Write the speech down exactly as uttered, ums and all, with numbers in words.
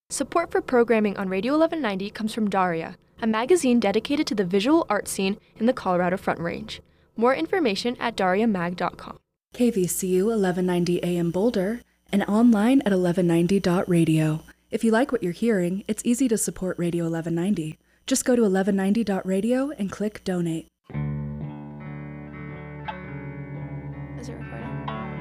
Support for programming on Radio eleven ninety comes from Daria, a magazine dedicated to the visual art scene in the Colorado Front Range. More information at daria mag dot com. K V C U eleven ninety A M Boulder and online at eleven ninety dot radio. If you like what you're hearing, it's easy to support Radio eleven ninety. Just go to eleven ninety dot radio and click Donate.